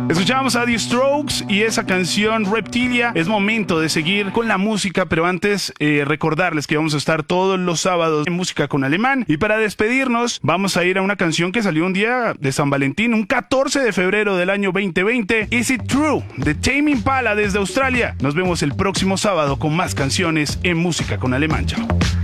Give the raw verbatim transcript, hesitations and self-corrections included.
Escuchamos a The Strokes y esa canción Reptilia. Es momento de seguir con la música, pero antes eh, recordarles que vamos a estar todos los sábados en Música con Alemán. Y para despedirnos, vamos a ir a una canción que salió un día de San Valentín, un catorce de febrero del año veinte veinte. Is It True, de Tame Impala desde Australia. Nos vemos el próximo sábado con más canciones en Música con Alemán. Chao.